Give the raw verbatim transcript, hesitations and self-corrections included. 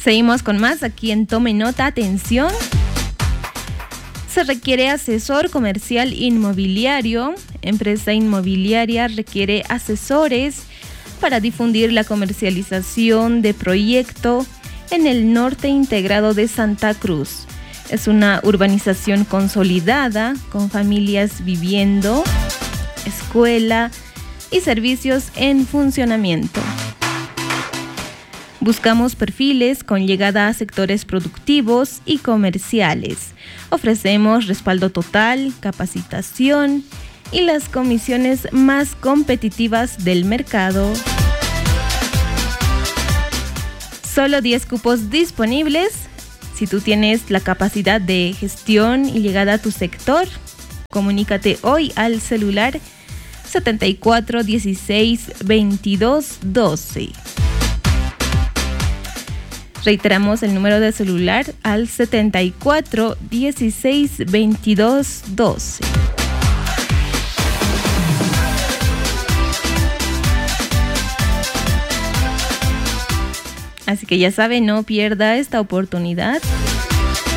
Seguimos con más aquí en Tome Nota, atención. Se requiere asesor comercial inmobiliario. Empresa inmobiliaria requiere asesores para difundir la comercialización de proyecto en el norte integrado de Santa Cruz. Es una urbanización consolidada con familias viviendo, escuela y servicios en funcionamiento. Buscamos perfiles con llegada a sectores productivos y comerciales. Ofrecemos respaldo total, capacitación y las comisiones más competitivas del mercado. Solo diez cupos disponibles. Si tú tienes la capacidad de gestión y llegada a tu sector, comunícate hoy al celular setenta y cuatro dieciséis veintidós doce. Reiteramos el número de celular al setenta y cuatro dieciséis veintidós doce. Así que ya sabe, no pierda esta oportunidad.